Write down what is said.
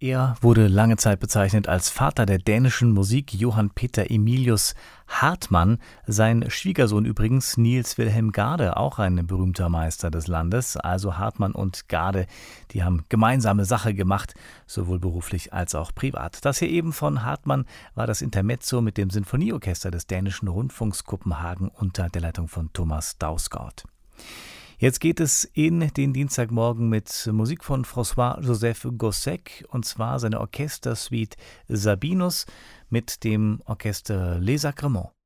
Er wurde lange Zeit bezeichnet als Vater der dänischen Musik, Johann Peter Emilius Hartmann. Sein Schwiegersohn übrigens, Niels Wilhelm Gade, auch ein berühmter Meister des Landes. Also Hartmann und Gade, die haben gemeinsame Sache gemacht, sowohl beruflich als auch privat. Das hier eben von Hartmann war das Intermezzo mit dem Sinfonieorchester des Dänischen Rundfunks Kopenhagen unter der Leitung von Thomas Dausgaard. Jetzt geht es in den Dienstagmorgen mit Musik von François-Joseph Gossec, und zwar seine Orchestersuite Sabinus mit dem Orchester Les Sacrements.